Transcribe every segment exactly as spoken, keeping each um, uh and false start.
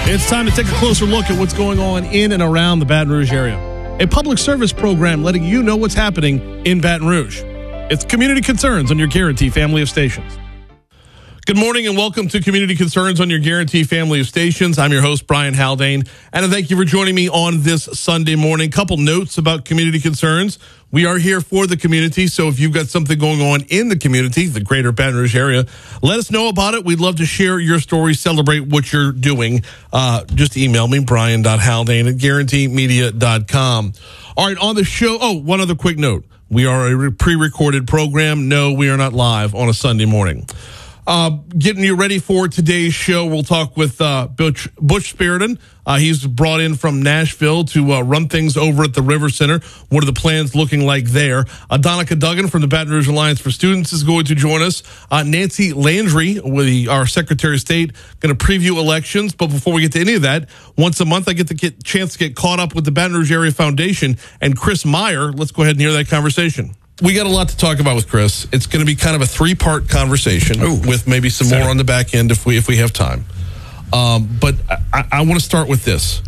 It's time to take a closer look at what's going on in and around the Baton Rouge area. A public service program letting you know what's happening in Baton Rouge. It's Community Concerns on your Guarantee family of stations. Good morning and welcome to Community Concerns on your Guarantee family of stations. I'm your host, Brian Haldane, and I thank you for joining me on this Sunday morning. Couple notes about Community Concerns. We are here for the community, so if you've got something going on in the community, the greater Baton Rouge area, let us know about it. We'd love to share your story, celebrate what you're doing. Uh, just email me, brian dot haldane at guarantee media dot com. All right, on the show, oh, one other quick note. We are a pre-recorded program. No, we are not live on a Sunday morning. Uh, getting you ready for today's show, we'll talk with uh, Butch, Butch Spiriton. Uh, he's brought in from Nashville to uh, run things over at the River Center. What are the plans looking like there? Uh, Donica Duggan from the Baton Rouge Alliance for Students is going to join us. Uh, Nancy Landry, with our Secretary of State, going to preview elections. But before we get to any of that, once a month I get the get, chance to get caught up with the Baton Rouge Area Foundation and Chris Meyer. Let's go ahead and hear that conversation. We got a lot to talk about with Chris. It's going to be kind of a three-part conversation Ooh, with maybe some sorry. more on the back end if we if we have time. Um, but I, I want to start with this.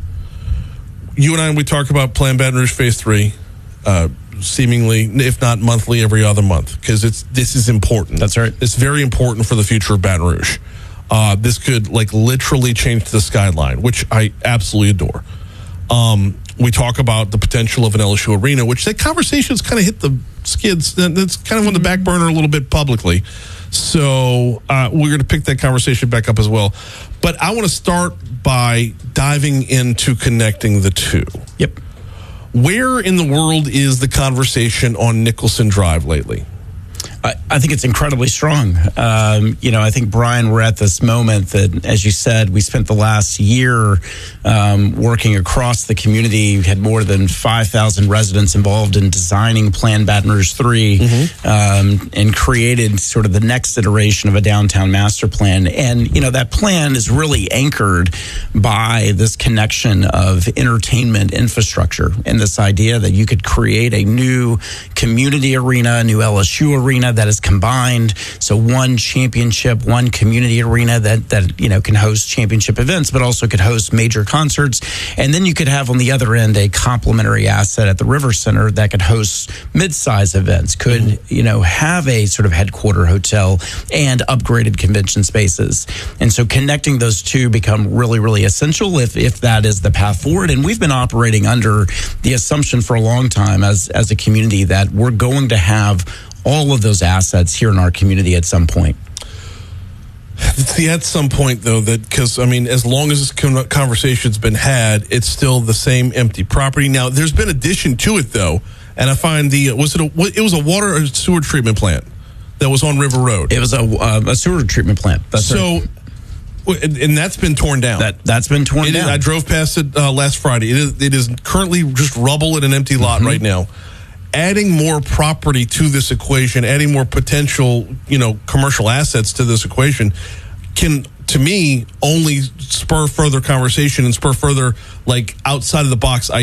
You and I, we talk about Plan Baton Rouge Phase Three, uh, seemingly, if not monthly, every other month, because it's this is important. That's right. It's very important for the future of Baton Rouge. Uh, this could like literally change the skyline, which I absolutely adore. Um, we talk about the potential of an L S U arena, which that conversation's kind of hit the skids. That's kind of on the back burner a little bit publicly. So uh, we're going to pick that conversation back up as well. But I want to start by diving into connecting the two. Yep. Where in the world is the conversation on Nicholson Drive lately? I, I think it's incredibly strong. Um, you know, I think, Brian, we're at this moment that, as you said, we spent the last year um, working across the community. We had more than five thousand residents involved in designing Plan Baton Rouge three mm-hmm. um, and created sort of the next iteration of a downtown master plan. And, you know, that plan is really anchored by this connection of entertainment infrastructure and this idea that you could create a new community arena, a new L S U arena that is combined. So one championship, one community arena that, that, you know, can host championship events, but also could host major concerts. And then you could have on the other end a complementary asset at the River Center that could host mid-size events, could, mm-hmm. you know, have a sort of headquarter hotel and upgraded convention spaces. And so connecting those two become really, really essential if, if that is the path forward. And we've been operating under the assumption for a long time as, as a community that we're going to have all of those assets here in our community at some point. See, at some point, though, that because, I mean, as long as this conversation's been had, it's still the same empty property. Now, there's been addition to it, though, and I find the, was it a, it was a water or sewer treatment plant that was on River Road. It was a, uh, a sewer treatment plant. That's so, right. and that's been torn down. That, that's been torn it down. Is, I drove past it uh, last Friday. It is, it is currently just rubble in an empty lot mm-hmm. right now. Adding more property to this equation, adding more potential, you know, commercial assets to this equation can, to me, only spur further conversation and spur further, like, outside of the box